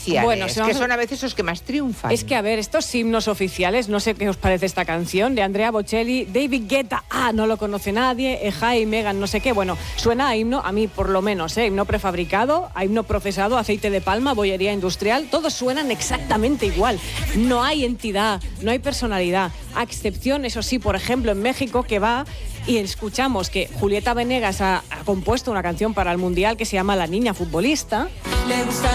oficiales, Bueno, que son a veces los que más triunfan. Es que, a ver, estos himnos oficiales, no sé qué os parece esta canción de Andrea Bocelli, David Guetta, no lo conoce nadie, Jaime, Megan, no sé qué. Bueno, suena a himno, a mí por lo menos, himno prefabricado, a himno procesado, aceite de palma, bollería industrial, todos suenan exactamente igual. No hay entidad, no hay personalidad, a excepción, eso sí, por ejemplo, en México, que va y escuchamos que Julieta Venegas ha compuesto una canción para el Mundial que se llama La niña futbolista. Le gusta